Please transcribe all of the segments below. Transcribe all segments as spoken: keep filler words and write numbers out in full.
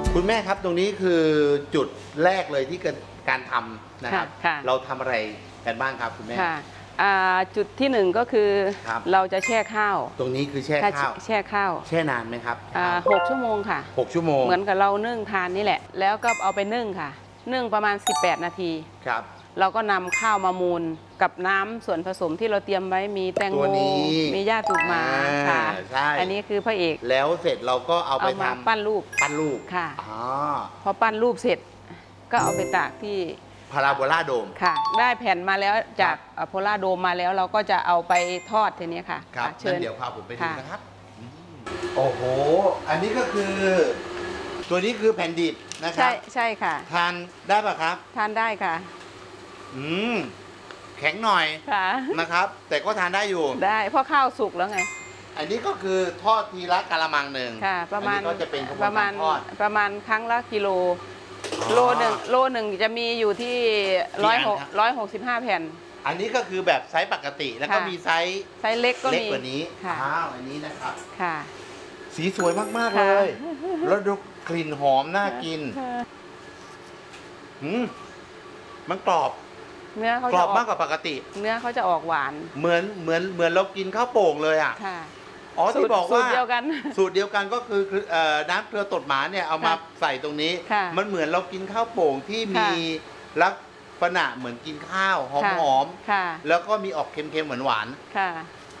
คุณแม่ครับตรงนี้คือจุดแรกเลยที่เกิดการทำนะครับเราทำอะไรกันบ้างครับคุณแม่จุดที่หนึ่งก็คือเราจะแช่ข้าวตรงนี้คือแช่ข้าวแช่ข้าวแช่นานไหมครับหกชั่วโมงค่ะหกชั่วโมงเหมือนกับเรานึ่งทานนี่แหละแล้วก็เอาไปนึ่งค่ะนึ่งประมาณสิบแปดนาทีครับเราก็นำข้าวมามูลกับน้ำส่วนผสมที่เราเตรียมไว้มีแตงโมมีหญ้าตูบหมาค่ะอันนี้คือพระเอกแล้วเสร็จเราก็เอาไปทำปั้นรูปปั้นรูปค่ะพอปั้นรูปเสร็จก็เอาไปตากที่พาราโบลาโดมค่ะได้แผ่นมาแล้วจากโพลาโดมมาแล้วเราก็จะเอาไปทอดทีนี้ค่ะครับเชิญเดี๋ยวพาผมไปดูนะครับโอ้โหอันนี้ก็คือตัวนี้คือแผ่นดิบนะครับใช่ใช่ค่ะทานได้ป่ะครับทานได้ค่ะอืมแข็งหน่อยนะครับแต่ก็ทานได้อยู่ได้เพราะข้าวสุกแล้วไงอันนี้ก็คือทอดทีละกะละมังหนึ่งค่ะประมาณก็จะเป็นประมาณประมาณครั้งละกิโลโลหนึ่งโลหนึ่งจะมีอยู่ที่ร้อยหกร้อยหกสิบห้าแผ่นอันนี้ก็คือแบบไซส์ปกติแล้วก็มีไซส์ไซส์เล็กก็มีเล็กกว่านี้อ้าวอันนี้นะครับค่ะสีสวยมากๆเลยแล้วดูกลิ่นหอมน่ากินอืมมันกรอบเนื้อเขากรอบมากกว่าปกติเนื้อเขาจะออกหวานเหมือนเหมือนเหมือนเรากินข้าวโป่งเลยอ่ะอ๋อที่บอกว่าสูตรเดียวกันสูตรเดียวกันก็คือน้ำเกลือตดหมาเนี่ยเอามาใส่ตรงนี้มันเหมือนเรากินข้าวโป่งที่มีลักษณะเหมือนกินข้าวหอมๆแล้วก็มีออกเค็มๆเหมือนหวานค่ะ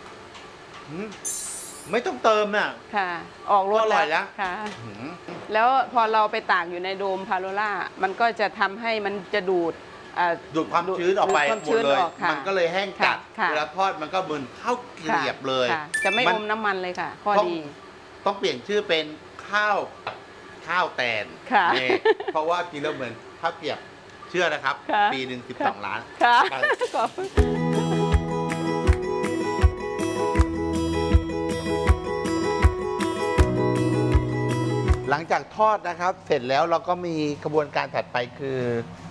ไม่ต้องเติมน่ะค่ะออกรสอร่อยแล้วค่ะแล้วพอเราไปตากอยู่ในโดมพาโรล่ามันก็จะทำให้มันจะดูดดูดความชื้นออกไปหมดเลยมันก็เลยแห้งจัดเวลาทอดมันก็เหมือนข้าวเกลียบเลยจะไม่อมน้ำมันเลยค่ะข้อดีต้องเปลี่ยนชื่อเป็นข้าวข้าวแตนเพราะว่ากินแล้วเหมือนข้าวเกลียบเชื่อนะครับปีหนึ่งสิบสองล้านหลังจากทอดนะครับเสร็จแล้วเราก็มีกระบวนการถัดไปคือ